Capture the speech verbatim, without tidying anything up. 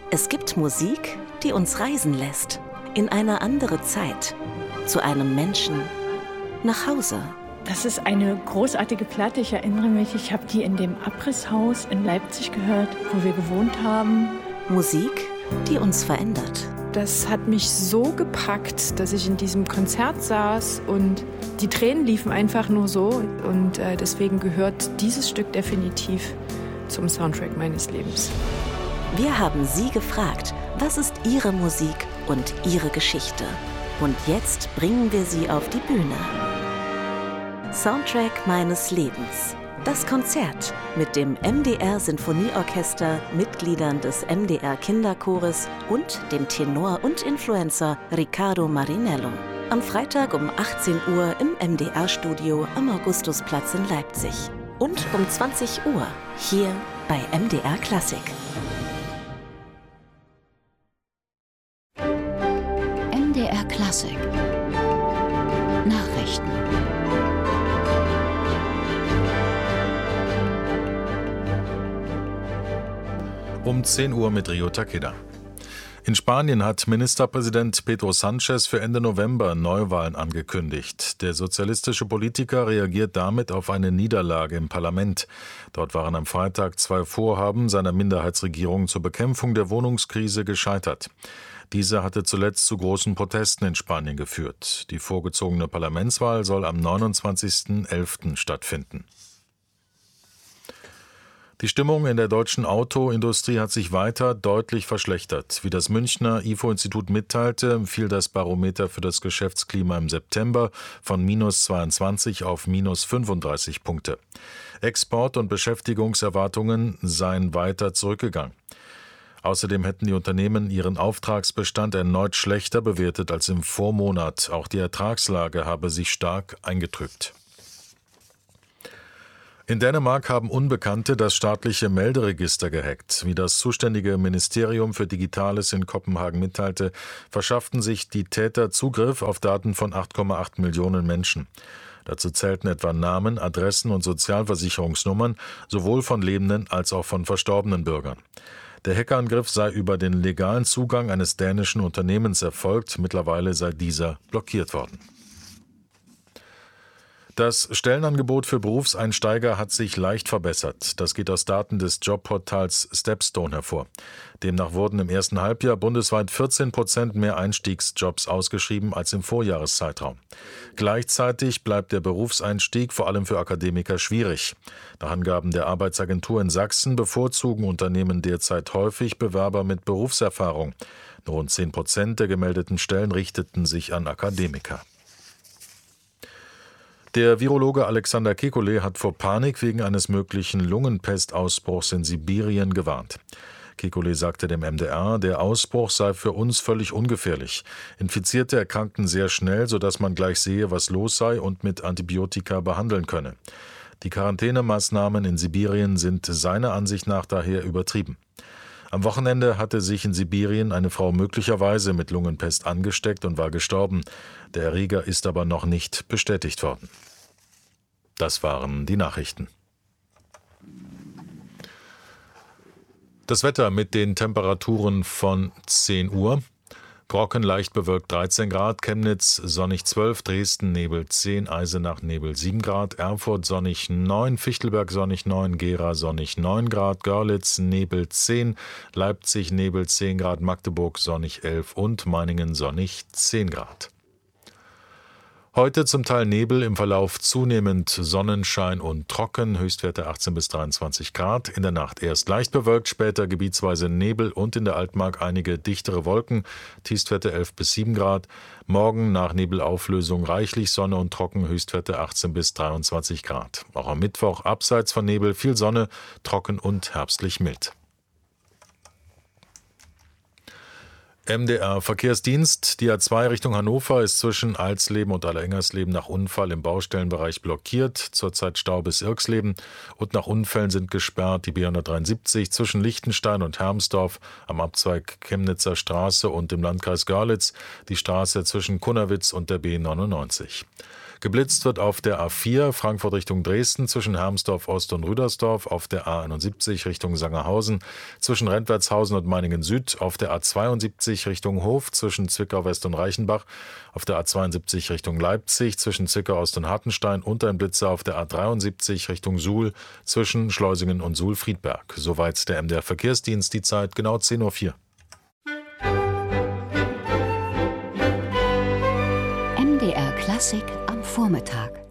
Es gibt Musik, die uns reisen lässt. In eine andere Zeit. Zu einem Menschen. Nach Hause. Das ist eine großartige Platte. Ich erinnere mich, ich habe die in dem Abrisshaus in Leipzig gehört, wo wir gewohnt haben. Musik, die uns verändert. Das hat mich so gepackt, dass ich in diesem Konzert saß und die Tränen liefen einfach nur so. Und äh, deswegen gehört dieses Stück definitiv zum Soundtrack meines Lebens. Wir haben Sie gefragt, was ist Ihre Musik und Ihre Geschichte? Und jetzt bringen wir Sie auf die Bühne. Soundtrack meines Lebens. Das Konzert mit dem M D R Sinfonieorchester, Mitgliedern des M D R Kinderchores und dem Tenor und Influencer Riccardo Marinello. Am Freitag um achtzehn Uhr im M D R-Studio am Augustusplatz in Leipzig. Und um zwanzig Uhr hier bei M D R Klassik. M D R Klassik. Nachrichten. Um zehn Uhr mit Rio Takeda. In Spanien hat Ministerpräsident Pedro Sánchez für Ende November Neuwahlen angekündigt. Der sozialistische Politiker reagiert damit auf eine Niederlage im Parlament. Dort waren am Freitag zwei Vorhaben seiner Minderheitsregierung zur Bekämpfung der Wohnungskrise gescheitert. Diese hatte zuletzt zu großen Protesten in Spanien geführt. Die vorgezogene Parlamentswahl soll am neunundzwanzigsten elften stattfinden. Die Stimmung in der deutschen Autoindustrie hat sich weiter deutlich verschlechtert. Wie das Münchner I F O-Institut mitteilte, fiel das Barometer für das Geschäftsklima im September von minus zweiundzwanzig auf minus fünfunddreißig Punkte. Export- und Beschäftigungserwartungen seien weiter zurückgegangen. Außerdem hätten die Unternehmen ihren Auftragsbestand erneut schlechter bewertet als im Vormonat. Auch die Ertragslage habe sich stark eingetrübt. In Dänemark haben Unbekannte das staatliche Melderegister gehackt. Wie das zuständige Ministerium für Digitales in Kopenhagen mitteilte, verschafften sich die Täter Zugriff auf Daten von acht Komma acht Millionen Menschen. Dazu zählten etwa Namen, Adressen und Sozialversicherungsnummern, sowohl von lebenden als auch von verstorbenen Bürgern. Der Hackerangriff sei über den legalen Zugang eines dänischen Unternehmens erfolgt. Mittlerweile sei dieser blockiert worden. Das Stellenangebot für Berufseinsteiger hat sich leicht verbessert. Das geht aus Daten des Jobportals Stepstone hervor. Demnach wurden im ersten Halbjahr bundesweit vierzehn Prozent mehr Einstiegsjobs ausgeschrieben als im Vorjahreszeitraum. Gleichzeitig bleibt der Berufseinstieg vor allem für Akademiker schwierig. Nach Angaben der Arbeitsagentur in Sachsen bevorzugen Unternehmen derzeit häufig Bewerber mit Berufserfahrung. Nur rund zehn Prozent der gemeldeten Stellen richteten sich an Akademiker. Der Virologe Alexander Kekulé hat vor Panik wegen eines möglichen Lungenpestausbruchs in Sibirien gewarnt. Kekulé sagte dem M D R, der Ausbruch sei für uns völlig ungefährlich. Infizierte erkrankten sehr schnell, sodass man gleich sehe, was los sei und mit Antibiotika behandeln könne. Die Quarantänemaßnahmen in Sibirien sind seiner Ansicht nach daher übertrieben. Am Wochenende hatte sich in Sibirien eine Frau möglicherweise mit Lungenpest angesteckt und war gestorben. Der Erreger ist aber noch nicht bestätigt worden. Das waren die Nachrichten. Das Wetter mit den Temperaturen von zehn Uhr. Brocken leicht bewölkt dreizehn Grad, Chemnitz sonnig zwölf, Dresden Nebel zehn, Eisenach Nebel sieben Grad, Erfurt sonnig neun, Fichtelberg sonnig neun, Gera sonnig neun Grad, Görlitz Nebel zehn, Leipzig Nebel zehn Grad, Magdeburg sonnig elf und Meiningen sonnig zehn Grad. Heute zum Teil Nebel, im Verlauf zunehmend Sonnenschein und trocken, Höchstwerte achtzehn bis dreiundzwanzig Grad. In der Nacht erst leicht bewölkt, später gebietsweise Nebel und in der Altmark einige dichtere Wolken, Tiefstwerte elf bis sieben Grad. Morgen nach Nebelauflösung reichlich Sonne und trocken, Höchstwerte achtzehn bis dreiundzwanzig Grad. Auch am Mittwoch abseits von Nebel viel Sonne, trocken und herbstlich mild. M D R Verkehrsdienst. Die A zwei Richtung Hannover ist zwischen Alsleben und Allerengersleben nach Unfall im Baustellenbereich blockiert. Zurzeit Stau bis Irxleben und nach Unfällen sind gesperrt die B hundertdreiundsiebzig zwischen Lichtenstein und Hermsdorf am Abzweig Chemnitzer Straße und im Landkreis Görlitz die Straße zwischen Kunnerwitz und der B neunundneunzig. Geblitzt wird auf der A vier Frankfurt Richtung Dresden zwischen Hermsdorf Ost und Rüdersdorf, auf der A einundsiebzig Richtung Sangerhausen zwischen Rentwertshausen und Meiningen Süd, auf der A zweiundsiebzig Richtung Hof zwischen Zwickau West und Reichenbach, auf der A zweiundsiebzig Richtung Leipzig zwischen Zwickau Ost und Hartenstein und ein Blitzer auf der A dreiundsiebzig Richtung Suhl zwischen Schleusingen und Suhl-Friedberg. Soweit der M D R Verkehrsdienst, die Zeit genau zehn Uhr vier. M D R Klassik am Vormittag.